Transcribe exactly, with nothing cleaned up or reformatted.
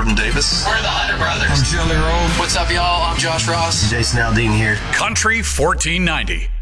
Jordan Davis. We're the Hunter Brothers. I'm Jelly Roll. What's up, y'all? I'm Josh Ross. Jason Aldean here. Country fourteen ninety.